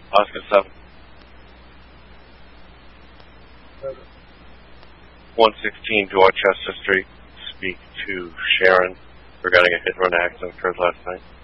Oscar 7. 116 Dorchester Street. Speak to Sharon regarding a hit-run accident occurred last night.